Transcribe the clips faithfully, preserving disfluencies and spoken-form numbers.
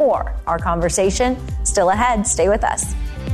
more. Our conversation still ahead. Stay with us.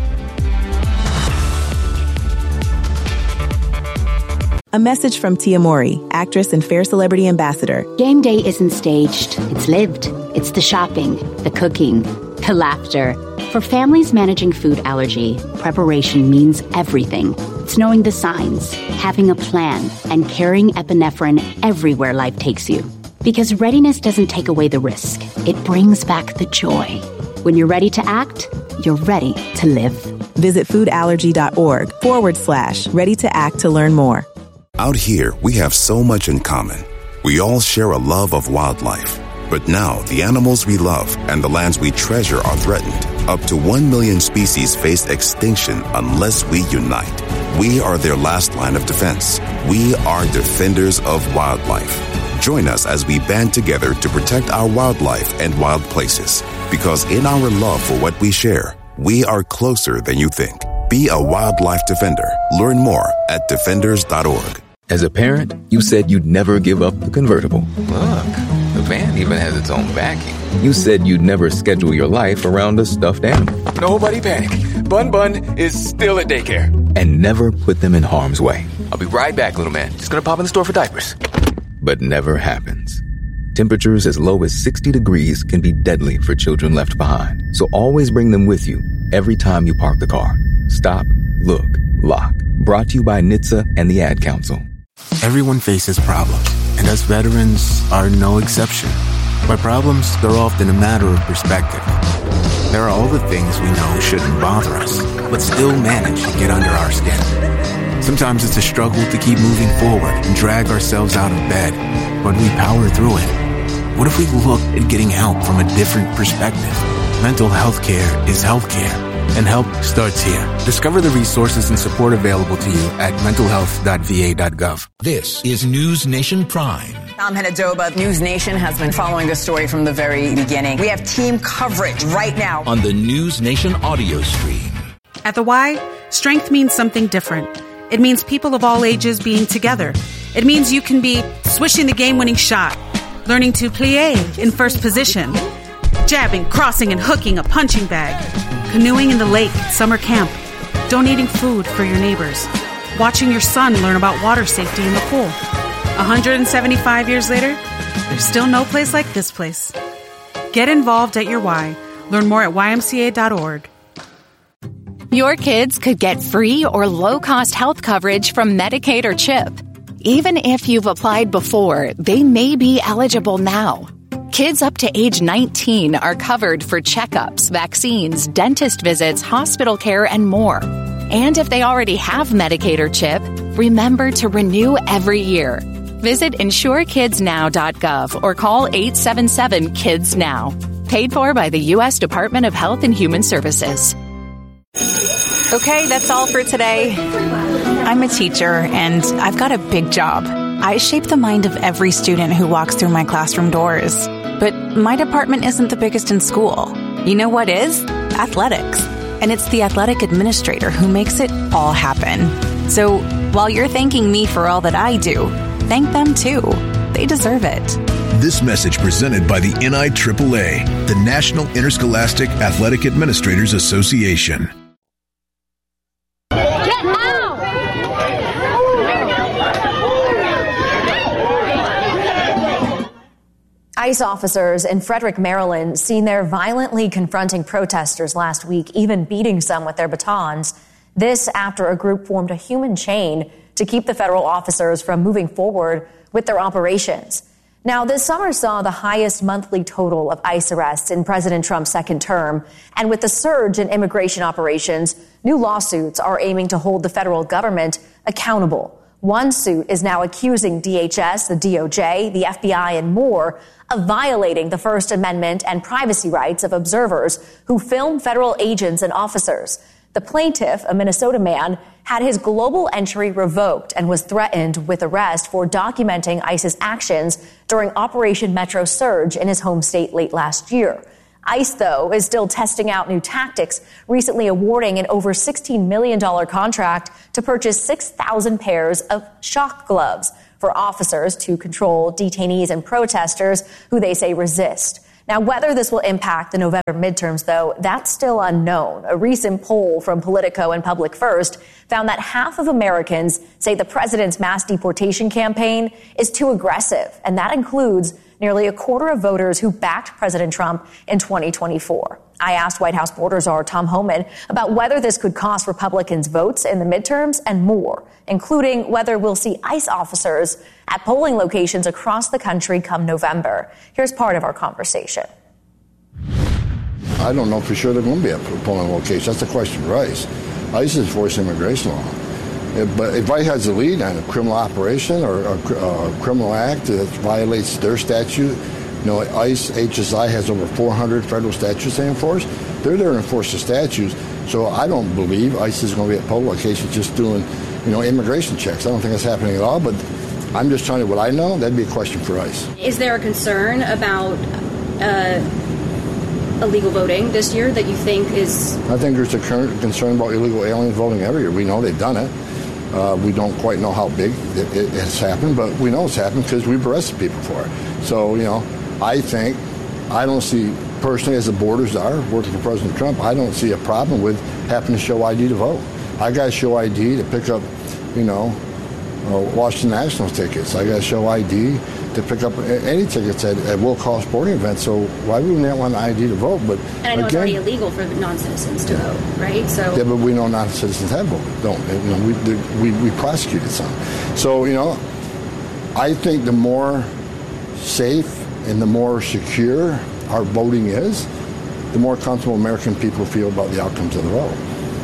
A message from Tia Mowry, actress and Fair Celebrity Ambassador. Game day isn't staged. It's lived. It's the shopping, the cooking, the laughter. For families managing food allergy, preparation means everything. It's knowing the signs, having a plan, and carrying epinephrine everywhere life takes you. Because readiness doesn't take away the risk. It brings back the joy. When you're ready to act, you're ready to live. Visit foodallergy.org forward slash ready to act to learn more. Out here, we have so much in common. We all share a love of wildlife. But now, the animals we love and the lands we treasure are threatened. Up to one million species face extinction unless we unite. We are their last line of defense. We are defenders of wildlife. Join us as we band together to protect our wildlife and wild places. Because in our love for what we share, we are closer than you think. Be a wildlife defender. Learn more at defenders dot org. As a parent, you said you'd never give up the convertible. Look, the van even has its own backing. You said you'd never schedule your life around a stuffed animal. Nobody panic. Bun Bun is still at daycare. And never put them in harm's way. I'll be right back, little man. Just gonna pop in the store for diapers. But never happens. Temperatures as low as sixty degrees can be deadly for children left behind. So always bring them with you every time you park the car. Stop, look, lock. Brought to you by N H T S A and the Ad Council. Everyone faces problems, and us veterans are no exception. By problems, they're often a matter of perspective. There are all the things we know shouldn't bother us, but still manage to get under our skin. Sometimes it's a struggle to keep moving forward and drag ourselves out of bed, but we power through it. What if we looked at getting help from a different perspective? Mental health care is health care, and help starts here. Discover the resources and support available to you at mental health dot v a dot gov. This is News Nation Prime. I'm Henadoba. News Nation has been following this story from the very beginning. We have team coverage right now on the News Nation audio stream. At the Y, strength means something different. It means people of all ages being together. It means you can be swishing the game-winning shot, learning to plie in first position, jabbing, crossing, and hooking a punching bag, canoeing in the lake at summer camp, donating food for your neighbors, watching your son learn about water safety in the pool. one hundred seventy-five years later, there's still no place like this place. Get involved at your Y. Learn more at y m c a dot org. Your kids could get free or low-cost health coverage from Medicaid or CHIP. Even if you've applied before, they may be eligible now. Kids up to age nineteen are covered for checkups, vaccines, dentist visits, hospital care, and more. And if they already have Medicaid or CHIP, remember to renew every year. Visit insure kids now dot gov or call eight seven seven kids now. Paid for by the U S Department of Health and Human Services. Okay, that's all for today. I'm a teacher, and I've got a big job. I shape the mind of every student who walks through my classroom doors. But my department isn't the biggest in school. You know what is? Athletics. And it's the athletic administrator who makes it all happen. So while you're thanking me for all that I do, thank them too. They deserve it. This message presented by the N I triple A, the National Interscholastic Athletic Administrators Association. ICE officers in Frederick, Maryland, seen there violently confronting protesters last week, even beating some with their batons. This after a group formed a human chain to keep the federal officers from moving forward with their operations. Now, this summer saw the highest monthly total of ICE arrests in President Trump's second term. And with the surge in immigration operations, new lawsuits are aiming to hold the federal government accountable. One suit is now accusing D H S, the D O J, the F B I, and more of violating the First Amendment and privacy rights of observers who film federal agents and officers. The plaintiff, a Minnesota man, had his global entry revoked and was threatened with arrest for documenting ICE's actions during Operation Metro Surge in his home state late last year. ICE, though, is still testing out new tactics, recently awarding an over sixteen million dollars contract to purchase six thousand pairs of shock gloves for officers to control detainees and protesters who they say resist. Now, whether this will impact the November midterms, though, that's still unknown. A recent poll from Politico and Public First found that half of Americans say the president's mass deportation campaign is too aggressive, and that includes nearly a quarter of voters who backed President Trump in twenty twenty-four. I asked White House border czar Tom Homan about whether this could cost Republicans votes in the midterms and more, including whether we'll see ICE officers at polling locations across the country come November. Here's part of our conversation. I don't know for sure they're going to be at polling locations. That's the question for ICE. ICE is enforcing immigration law. But if ICE has a lead on a criminal operation or a, a criminal act that violates their statute, you know, ICE, H S I has over four hundred federal statutes they enforce. They're there to enforce the statutes. So I don't believe ICE is going to be at polling locations just doing, you know, immigration checks. I don't think that's happening at all. But I'm just telling you what I know. That'd be a question for ICE. Is there a concern about uh, illegal voting this year that you think is... I think there's a current concern about illegal aliens voting every year. We know they've done it. Uh, we don't quite know how big it, it has happened, but we know it's happened because we've arrested people for it. So, you know, I think, I don't see, personally as the border czar working for President Trump, I don't see a problem with having to show I D to vote. I got to show I D to pick up, you know, uh, Washington Nationals tickets. I got to show I D to pick up any tickets at, at will-call sporting events. So why wouldn't that want an I D to vote? But and I know again, it's already illegal for non-citizens to yeah. vote, right? So yeah, but we know non-citizens have voted. Don't you know? We, we we prosecuted some. So you know, I think the more safe and the more secure our voting is, the more comfortable American people feel about the outcomes of the vote.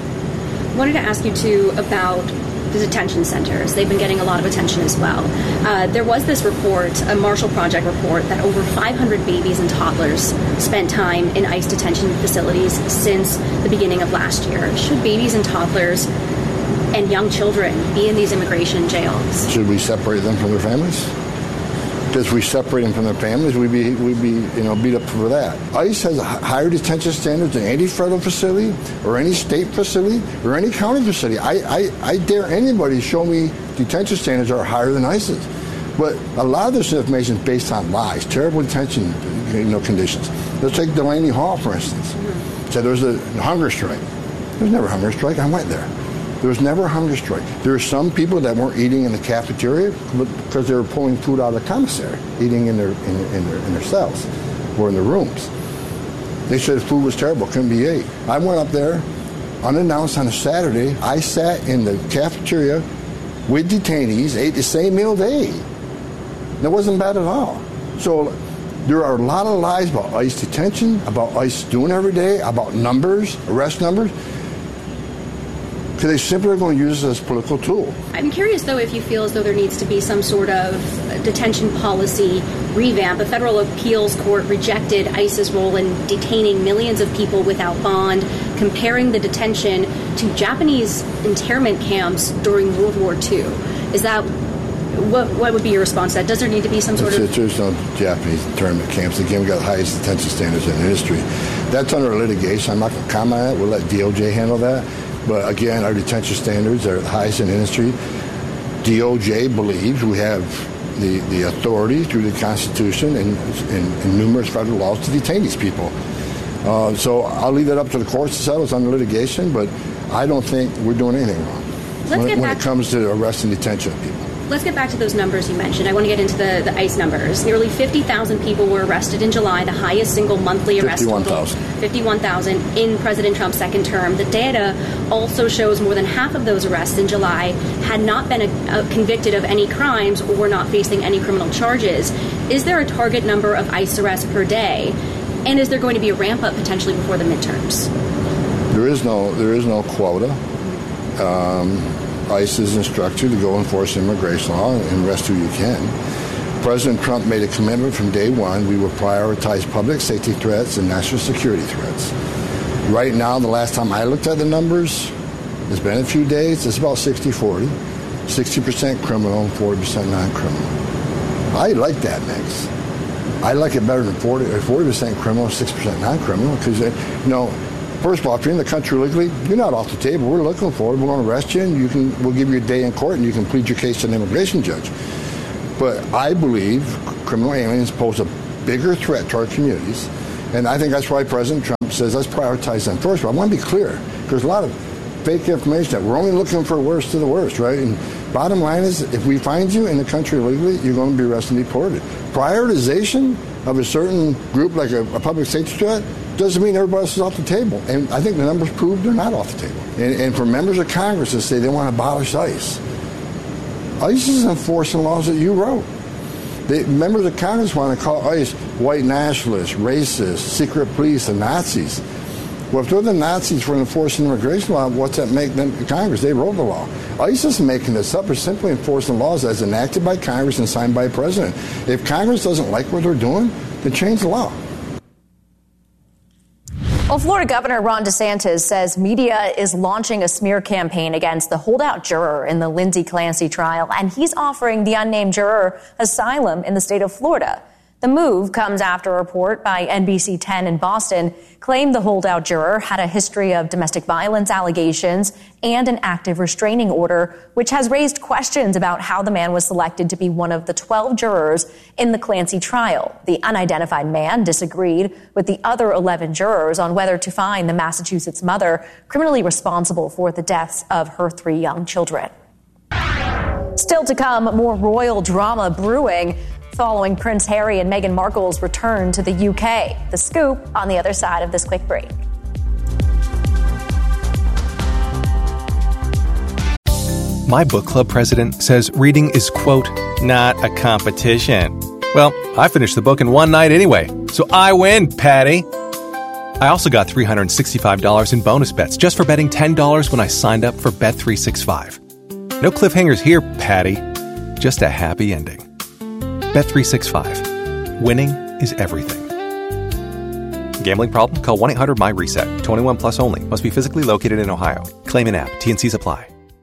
I wanted to ask you too about the detention centers. They've been getting a lot of attention as well. Uh, there was this report, a Marshall Project report, that over five hundred babies and toddlers spent time in ICE detention facilities since the beginning of last year. Should babies and toddlers and young children be in these immigration jails? Should we separate them from their families? Because if we separate them from their families, we'd be, we'd be you know, beat up for that. ICE has a higher detention standards than any federal facility or any state facility or any county facility. I, I, I dare anybody to show me detention standards are higher than ICE's. But a lot of this information is based on lies, terrible detention you know, conditions. Let's take Delaney Hall, for instance. Mm-hmm. Said there was a hunger strike. There was never a hunger strike. I went there. There was never a hunger strike. There were some people that weren't eating in the cafeteria because they were pulling food out of the commissary, eating in their in, in their in their cells or in their rooms. They said the food was terrible, couldn't be ate. I went up there unannounced on a Saturday. I sat in the cafeteria with detainees, ate the same meal they ate. And it wasn't bad at all. So there are a lot of lies about ICE detention, about ICE doing every day, about numbers, arrest numbers. Because they simply are going to use this as a political tool. I'm curious, though, if you feel as though there needs to be some sort of detention policy revamp. A federal appeals court rejected ICE's role in detaining millions of people without bond, comparing the detention to Japanese internment camps during World War Two. Is that, what what would be your response to that? Does there need to be some sort it's, of... There's no Japanese internment camps. Again, we've got the highest detention standards in the industry. That's under litigation. I'm not going to comment on it. We'll let D O J handle that. But again, our detention standards are the highest in the industry. D O J believes we have the, the authority through the Constitution and, and, and numerous federal laws to detain these people. Uh, so I'll leave that up to the courts to settle. It's under litigation, but I don't think we're doing anything wrong Let's when, get when back it comes to arrest and detention of people. Let's get back to those numbers you mentioned. I want to get into the, the ICE numbers. Nearly fifty thousand people were arrested in July, the highest single monthly arrest total. fifty-one thousand. fifty-one thousand in President Trump's second term. The data also shows more than half of those arrests in July had not been a, a convicted of any crimes or were not facing any criminal charges. Is there a target number of ICE arrests per day? And is there going to be a ramp up potentially before the midterms? There is no, there is no quota. Um, ICE is instructed to go enforce immigration law and arrest who you can. President Trump made a commitment from day one. We will prioritize public safety threats and national security threats. Right now, the last time I looked at the numbers, it's been a few days, it's about sixty forty. sixty percent criminal and forty percent non-criminal. I like that mix. I like it better than forty percent criminal, six percent non-criminal, because, you know, first of all, if you're in the country legally, you're not off the table. We're looking for it. We're going to arrest you, and you can. We'll give you a day in court, and you can plead your case to an immigration judge. But I believe criminal aliens pose a bigger threat to our communities. And I think that's why President Trump says let's prioritize them first. But I want to be clear. There's a lot of fake information that we're only looking for worst to the worst, right? And bottom line is, if we find you in the country illegally, you're going to be arrested and deported. Prioritization of a certain group, like a, a public safety threat, doesn't mean everybody else is off the table. And I think the numbers prove they're not off the table. And, and for members of Congress to say they want to abolish ICE, ICE is enforcing laws that you wrote. The members of Congress want to call ICE white nationalists, racists, secret police, and Nazis. Well, if they're the Nazis for enforcing immigration law, what's that make them Congress? They wrote the law. ICE isn't making this up. They're simply enforcing laws as enacted by Congress and signed by a president. If Congress doesn't like what they're doing, then change the law. Well, Florida Governor Ron DeSantis says media is launching a smear campaign against the holdout juror in the Lindsay Clancy trial, and he's offering the unnamed juror asylum in the state of Florida. The move comes after a report by N B C ten in Boston claimed the holdout juror had a history of domestic violence allegations and an active restraining order, which has raised questions about how the man was selected to be one of the twelve jurors in the Clancy trial. The unidentified man disagreed with the other eleven jurors on whether to find the Massachusetts mother criminally responsible for the deaths of her three young children. Still to come, more royal drama brewing following Prince Harry and Meghan Markle's return to the U K. The scoop on the other side of this quick break. My book club president says reading is, quote, not a competition. Well, I finished the book in one night anyway, so I win, Patty. I also got three hundred sixty-five dollars in bonus bets just for betting ten dollars when I signed up for Bet three sixty-five. No cliffhangers here, Patty. Just a happy ending. Bet three sixty-five. Winning is everything. Gambling problem? Call one eight hundred my reset. twenty-one plus only. Must be physically located in Ohio. Claim an app. T and Cs apply.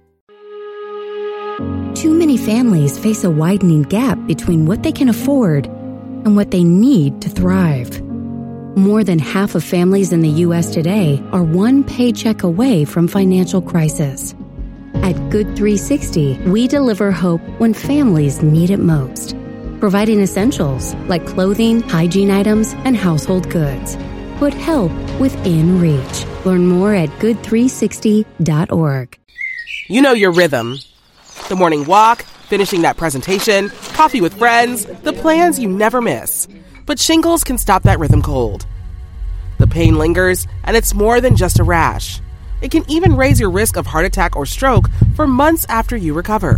Too many families face a widening gap between what they can afford and what they need to thrive. More than half of families in the U S today are one paycheck away from financial crisis. At Good three sixty, we deliver hope when families need it most, providing essentials like clothing, hygiene items, and household goods. Put help within reach. Learn more at good three sixty dot org. You know your rhythm. The morning walk, finishing that presentation, coffee with friends, the plans you never miss. But shingles can stop that rhythm cold. The pain lingers, and it's more than just a rash. It can even raise your risk of heart attack or stroke for months after you recover.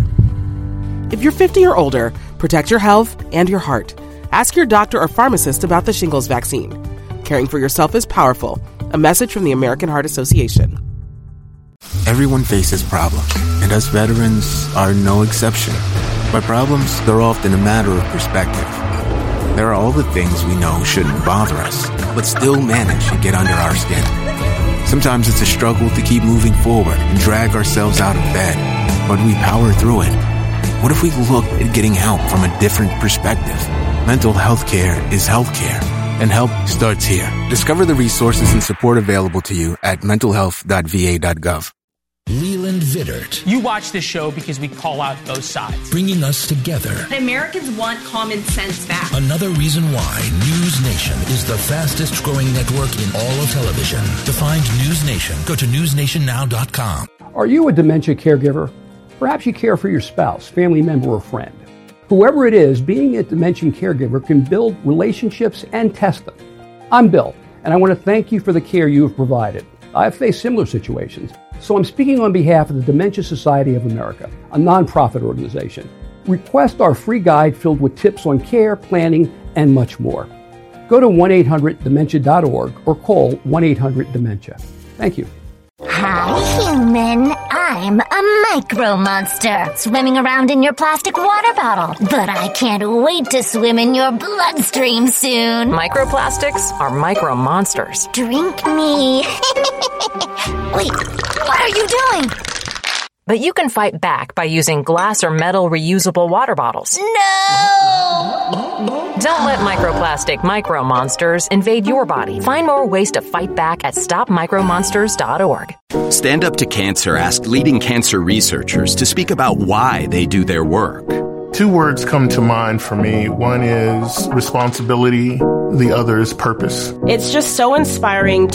If you're fifty or older, protect your health and your heart. Ask your doctor or pharmacist about the shingles vaccine. Caring for yourself is powerful. A message from the American Heart Association. Everyone faces problems, and us veterans are no exception. By problems, they're often a matter of perspective. There are all the things we know shouldn't bother us, but still manage to get under our skin. Sometimes it's a struggle to keep moving forward and drag ourselves out of bed, but we power through it. What if we looked at getting help from a different perspective? Mental health care is health care, and help starts here. Discover the resources and support available to you at mental health dot v a dot gov. Leland Vittert. You watch this show because we call out both sides. Bringing us together. Americans want common sense back. Another reason why News Nation is the fastest growing network in all of television. To find News Nation, go to news nation now dot com. Are you a dementia caregiver? Perhaps you care for your spouse, family member, or friend. Whoever it is, being a dementia caregiver can build relationships and test them. I'm Bill, and I want to thank you for the care you have provided. I've faced similar situations, so I'm speaking on behalf of the Dementia Society of America, a nonprofit organization. Request our free guide filled with tips on care, planning, and much more. Go to one eight hundred dementia dot org or call one eight hundred dementia. Thank you. Hi, human. I'm a micro monster swimming around in your plastic water bottle. But I can't wait to swim in your bloodstream soon. Microplastics are micro monsters. Drink me. Wait, what are you doing? But you can fight back by using glass or metal reusable water bottles. No! Don't let microplastic micro monsters invade your body. Find more ways to fight back at stop micro monsters dot org. Stand Up to Cancer asked leading cancer researchers to speak about why they do their work. Two words come to mind for me. One is responsibility. The other is purpose. It's just so inspiring